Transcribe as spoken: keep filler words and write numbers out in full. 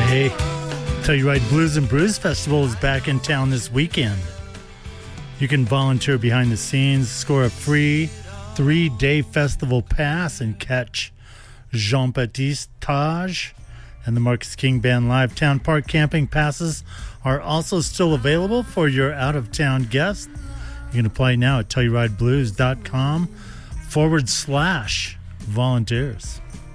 Hey, Telluride Blues and Brews Festival is back in town this weekend. You can volunteer behind the scenes, score a free three-day festival pass, and catch Jean-Baptiste Tage and the Marcus King Band live. Town Park camping passes are also still available for your out-of-town guests. You can apply now at TellurideBlues.com forward slash volunteers.